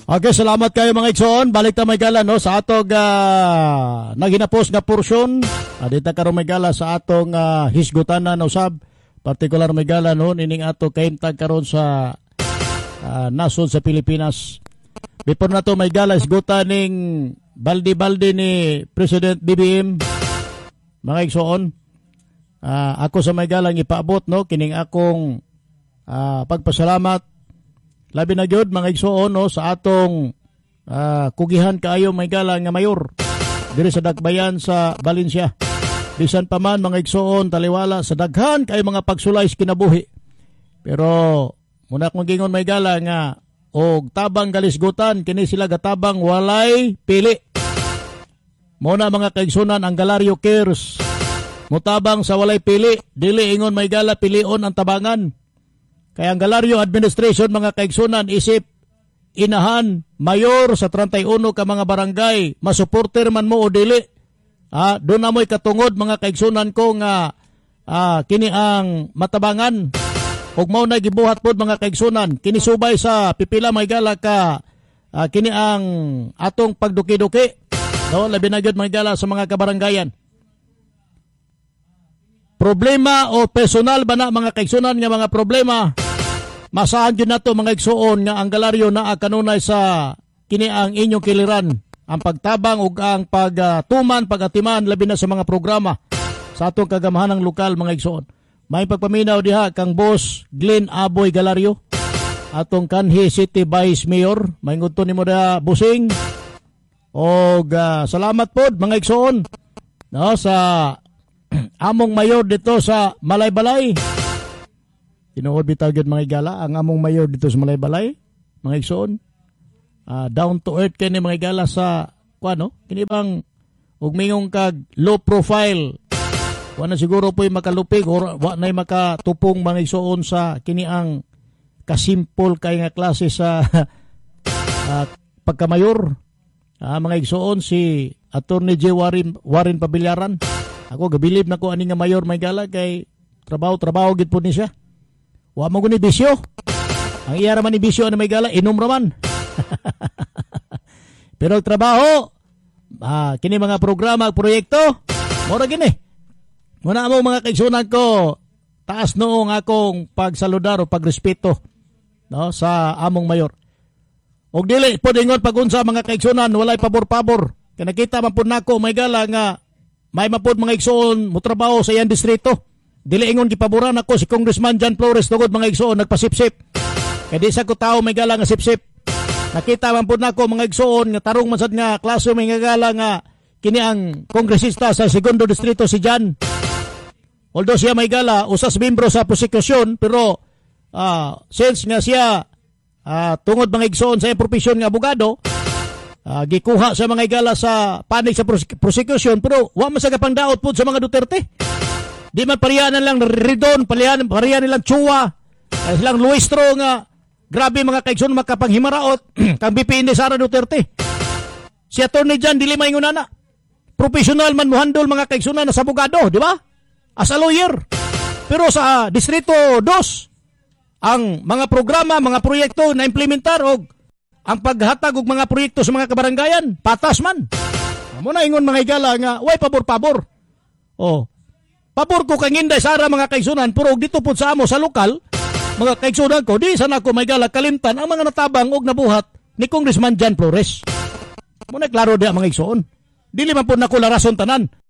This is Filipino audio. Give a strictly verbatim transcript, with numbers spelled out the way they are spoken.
Okay, salamat kayo mga igsoon. Balik ta may gala no sa atong uh, naghinapos nga porsyon. Uh, dita karon may gala sa atong uh, hisgutan na usab. Partikular may gala no ining ato kahimtang karon sa uh, nasod sa Pilipinas. Before na to may gala hisgutan ning baldi-baldi ni President B B M. Mga igsoon, uh, ako sa may galang ipaabot no kining akong uh, pagpasalamat labi na gyud mga igsoon no sa atong uh, kugihan kaayo may galang nga mayor diri sa Dakbayan sa Valencia. Bisan pa man mga igsoon taliwala sa daghan kay mga pagsulay sa kinabuhi. Pero muna kong gingon may galang nga og tabang kalisgutan kini sila gatabang walay pili. Muna mga kaigsunan ang Galaryo Cares mutabang sa walay pili, dili ingon may gala pilion ang tabangan. Kaya ang Galaryo Administration mga kaigsunan isip inahan mayor sa thirty-one ka mga barangay, masuporter man mo o dili. Ah, doon na mo'y katungod mga kaigsunan ko nga ah, kini ang matabangan. Ug mao na gibuhat pod mga kaigsunan, kini subay sa pipila may gala ka ah, kini ang atong pagduki-duki. No, labi na gyud may gala sa mga kabarangayan. Problema o personal ba na mga kaigsunan nga mga problema? Masahan dyan na to mga igsoon nga ang Galaryo na kanunay sa kini ang inyong kiliran. Ang pagtabang ug ang pagtuman, uh, pagatiman, labi na sa mga programa sa atong kagamahanang lokal mga igsoon. May pagpaminaw diha kang boss Glenn Aboy Galaryo, atong kanhi City Vice Mayor. May ngudto nimo da busing. Og uh, salamat pod mga igsoon no, sa among mayor dito sa Malaybalay. Tinuod bitaw gyud mga igala ang among mayor dito sa Malaybalay, mga igsoon. Uh, down to earth kini mga igala sa kuano, kini bang ug mingong kag low profile. Wa na siguro po'y makalupig or wa nay makatupong mga igsoon sa kini ang kasimple kay nga klase sa uh, pagkamayor. Uh, mga igsoon si Attorney J. Warren, Warren Pabilyaran. Ako gabilib na ko ani nga mayor may gala kay trabaho-trabaho gid po ni siya. Wa mo guni bisyo. Ang iya raman ni bisyo na may gala inom raman. Pero trabaho ah, kini mga programa, proyekto, mura gini. Muna mo mga kaigsunan ko, taas noong akong pagsaludar o pagrespeto no sa among mayor. Og dili po dingon pagunsa mga kaigsunan walay pabor-pabor. Kaya nakita man po nako may gala nga may mapod mga igsoon mo trabaho sa iyang distrito. Dili ingon gipaboran ako si Congressman John Flores tungod mga igsoon nagpasipsip. Kaya di sa ko tao may gala nga sipsip. Nakita man po nako mga igsoon nga tarong man sad nga klaso may nga gala nga kini ang kongresista sa segundo distrito si John. Although siya may gala usas membro sa prosekusyon pero uh, since nga siya uh, tungod mga igsoon sa profesyon nga abogado, Uh, gikuha sa mga igala sa panig sa prosecution pero wa man sa kapangdaot po sa mga Duterte. Di man pariyanan lang Ridon, pariyanan, pariyanan nilang Chua, uh, silang Luistro nga grabe mga kaigsoon makapanghimaraot kang B P N Sara Duterte. Si Attorney Jan dili maingon na. Professional man muhandol mga kaigsoon na sa abogado, di ba? As a lawyer. Pero sa Distrito two, ang mga programa, mga proyekto na implementar og ang paghatag og mga proyekto sa mga kabarangayan, patas man. Amo na ingon mga igala nga, way pabor-pabor. Oh, pabor ko kang inday sara mga kaigsunan, pero og dito po sa amo sa lokal, mga kaigsunan ko, di sana ko may gala kalimtan ang mga natabang og nabuhat ni Congressman John Flores. Amo na klaro di ang mga igsoon. Dili man po nako larason tanan.